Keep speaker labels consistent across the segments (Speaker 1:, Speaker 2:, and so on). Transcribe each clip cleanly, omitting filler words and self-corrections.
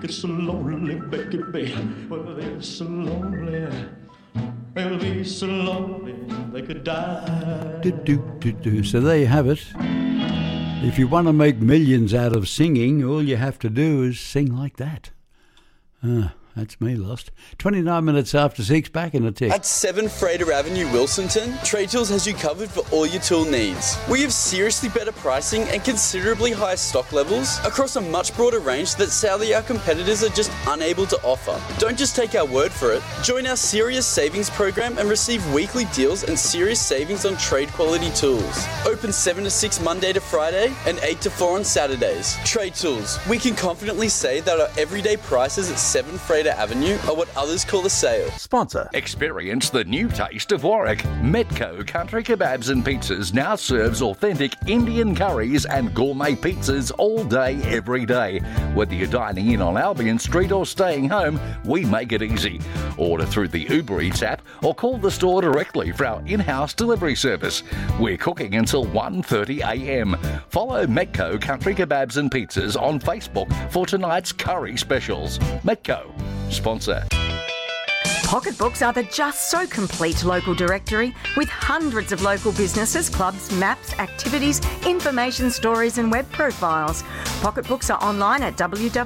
Speaker 1: it's so lonely, baby. Well, it's so lonely. They'll be so lonely they could die.
Speaker 2: So there you have it. If you want to make millions out of singing, all you have to do is sing like that. That's me lost. 29 minutes after 6, back in a tick.
Speaker 3: At 7 Freighter Avenue, Wilsonton, Trade Tools has you covered for all your tool needs. We have seriously better pricing and considerably higher stock levels across a much broader range that sadly our competitors are just unable to offer. Don't just take our word for it. Join our Serious Savings program and receive weekly deals and serious savings on trade quality tools. Open 7 to 6 Monday to Friday and 8 to 4 on Saturdays. Trade Tools. We can confidently say that our everyday prices at 7 Freighter Avenue are what others call a sale.
Speaker 4: Sponsor. Experience the new taste of Warwick. Metco Country Kebabs and Pizzas now serves authentic Indian curries and gourmet pizzas all day, every day. Whether you're dining in on Albion Street or staying home, we make it easy. Order through the Uber Eats app or call the store directly for our in-house delivery service. We're cooking until 1:30am. Follow Metco Country Kebabs and Pizzas on Facebook for tonight's curry specials. Metco. Sponsor.
Speaker 5: Pocketbooks are the just so complete local directory with hundreds of local businesses, clubs, maps, activities, information stories and web profiles. Pocketbooks are online at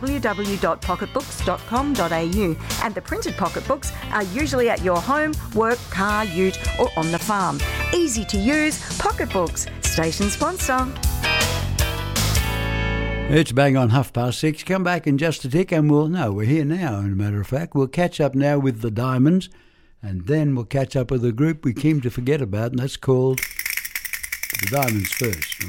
Speaker 5: www.pocketbooks.com.au and the printed pocketbooks are usually at your home, work, car, ute or on the farm. Easy to use, Pocketbooks. Station sponsor.
Speaker 2: It's bang on 6:30. Come back in just a tick and we're here now, as a matter of fact. We'll catch up now with the Diamonds and then we'll catch up with a group we came to forget about, and that's called the Diamonds first.